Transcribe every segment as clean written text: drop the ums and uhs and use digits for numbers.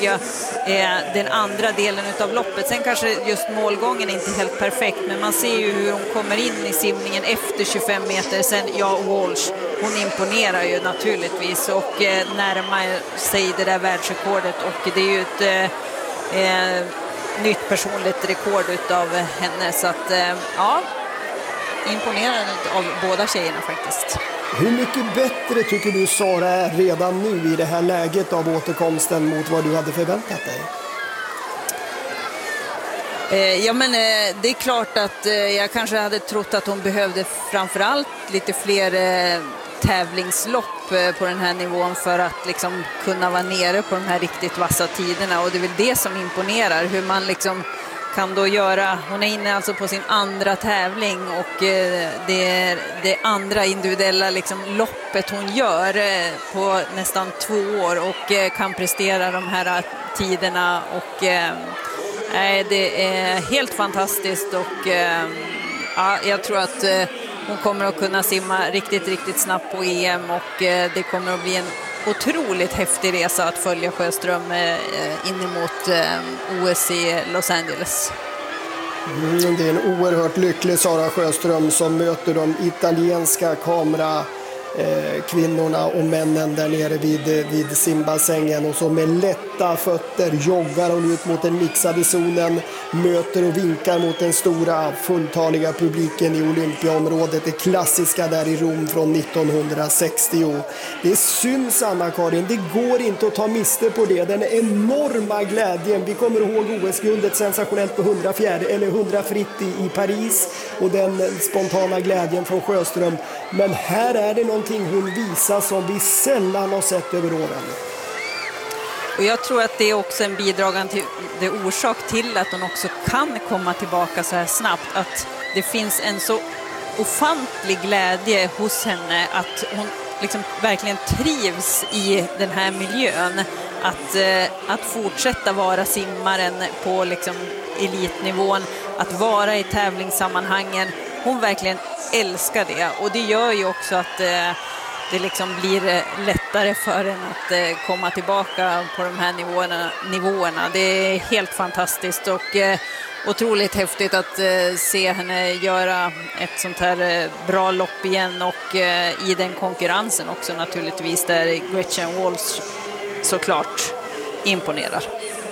tycker jag den andra delen av loppet. Sen kanske just målgången är inte helt perfekt, men man ser ju hur hon kommer in i simningen efter 25 meter. Sen, Walsh, hon imponerar ju naturligtvis och närmar sig det där världsrekordet, och det är ju ett nytt personligt rekord utav henne, så att imponerande av båda tjejerna faktiskt. Hur mycket bättre tycker du Sara är redan nu i det här läget av återkomsten mot vad du hade förväntat dig? Det är klart att jag kanske hade trott att hon behövde framförallt lite fler tävlingslopp på den här nivån för att liksom kunna vara nere på de här riktigt vassa tiderna, och det är väl det som imponerar, hur man liksom kan då göra. Hon är inne alltså på sin andra tävling, och det är det andra individuella liksom loppet hon gör på nästan 2 år, och kan prestera de här tiderna, och det är helt fantastiskt, och jag tror att hon kommer att kunna simma riktigt, riktigt snabbt på EM, och det kommer att bli en otroligt häftig resa att följa Sjöström in emot OS i Los Angeles. Det är en oerhört lycklig Sara Sjöström som möter de italienska kvinnorna och männen där nere vid simbassängen, och så med lätta fötter joggar hon ut mot den mixade zonen, möter och vinkar mot den stora fulltaliga publiken i Olympiaområdet, det klassiska där i Rom från 1960. Det syns, Anna-Karin, det går inte att ta miste på det, den enorma glädjen. Vi kommer ihåg OS-guldet sensationellt på 100 fritt i Paris, och den spontana glädjen från Sjöström, men här är det någonting hon visar som vi sällan har sett över åren. Och jag tror att det är också en bidragande orsak till att hon också kan komma tillbaka så här snabbt, att det finns en så ofantlig glädje hos henne, att hon liksom verkligen trivs i den här miljön, att fortsätta vara simmaren på liksom elitnivån, att vara i tävlingssammanhangen. Hon verkligen älskar det, och det gör ju också att det liksom blir lättare för en att komma tillbaka på de här nivåerna. Det är helt fantastiskt, och otroligt häftigt att se henne göra ett sånt här bra lopp igen, och i den konkurrensen också naturligtvis, där Gretchen Walsh såklart imponerar.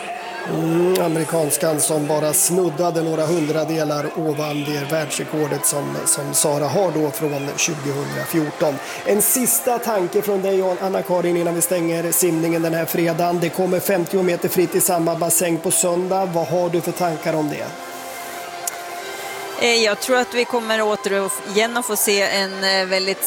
Amerikanskan som bara snuddade några hundradelar ovan det världsrekordet som Sara har då från 2014. En sista tanke från dig, Anna-Karin, innan vi stänger simningen den här fredagen. Det kommer 50 meter fritt i samma bassäng på söndag. Vad har du för tankar om det? Jag tror att vi kommer återigen att få se en väldigt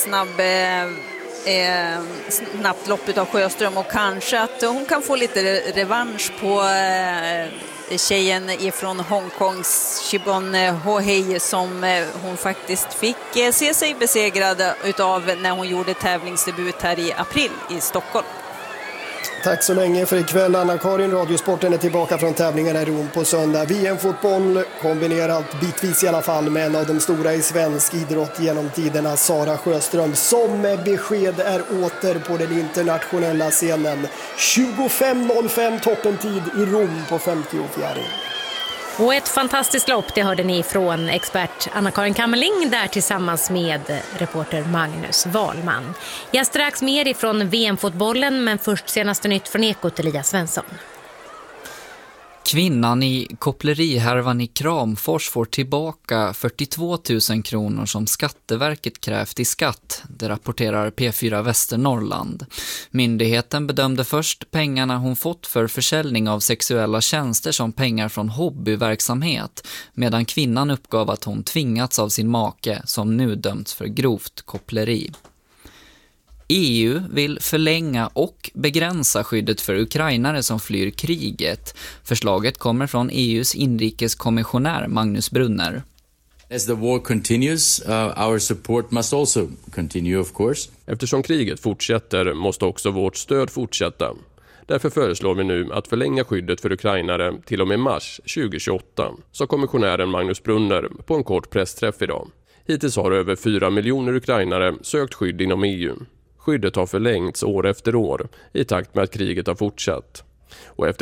snabbt lopp av Sjöström, och kanske att hon kan få lite revansch på tjejen ifrån Hongkongs Shibon Hohei, som hon faktiskt fick se sig besegrad utav när hon gjorde tävlingsdebut här i april i Stockholm. Tack så länge för ikväll, Anna-Karin. Radiosporten är tillbaka från tävlingarna i Rom på söndag. VM-fotboll kombinerat bitvis i alla fall med en av de stora i svensk idrott genom tiderna, Sara Sjöström, som med besked är åter på den internationella scenen. 25.05 toppentid i Rom på 54. Och ett fantastiskt lopp, det hörde ni från expert Anna-Karin Kammerling där tillsammans med reporter Magnus Wahlman. Jag strax mer ifrån VM-fotbollen, men först senaste nytt från Ekot, Elias Svensson. Kvinnan i koppleriharvan i Kramfors får tillbaka 42 000 kronor som Skatteverket krävt i skatt, det rapporterar P4 Västernorrland. Myndigheten bedömde först pengarna hon fått för försäljning av sexuella tjänster som pengar från hobbyverksamhet, medan kvinnan uppgav att hon tvingats av sin make som nu dömts för grovt koppleri. EU vill förlänga och begränsa skyddet för ukrainare som flyr kriget. Förslaget kommer från EUs inrikeskommissionär Magnus Brunner. As the war continues, our support must also continue, of course. Eftersom kriget fortsätter måste också vårt stöd fortsätta. Därför föreslår vi nu att förlänga skyddet för ukrainare till och med mars 2028, sa kommissionären Magnus Brunner på en kort pressträff idag. Hittills har över 4 miljoner ukrainare sökt skydd inom EU. Skyddet har förlängts år efter år i takt med att kriget har fortsatt. Och efter